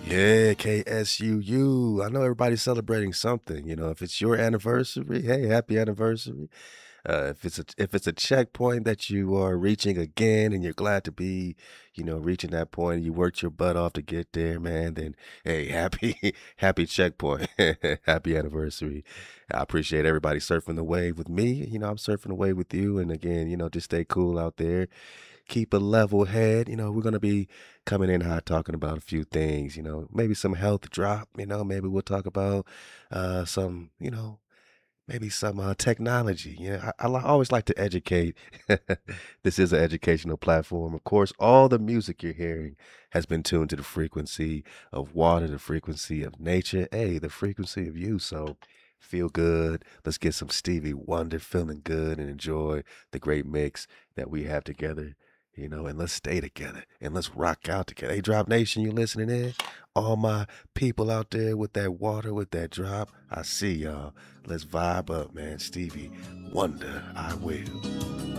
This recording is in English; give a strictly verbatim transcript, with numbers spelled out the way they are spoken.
Yeah, K S U U. I know everybody's celebrating something. You know, if it's your anniversary, hey, happy anniversary. Uh, if it's a if it's a checkpoint that you are reaching again and you're glad to be, you know, reaching that point, you worked your butt off to get there, man, then hey, happy happy checkpoint. Happy anniversary. I appreciate everybody surfing the wave with me. You know, I'm surfing the wave with you. And again, you know, just stay cool out there. Keep a level head. You know, we're gonna be coming in hot talking about a few things, you know, maybe some health drop, you know, maybe we'll talk about uh some, you know, maybe some uh, technology. Yeah, I, I li- always like to educate. This is an educational platform. Of course, all the music you're hearing has been tuned to the frequency of water, the frequency of nature, hey, the frequency of you. So feel good. Let's get some Stevie Wonder feeling good and enjoy the great mix that we have together. You know, and let's stay together and let's rock out together. Hey, Drop Nation, you listening in? All my people out there with that water, with that drop, I see y'all. Let's vibe up, man. Stevie Wonder, I will.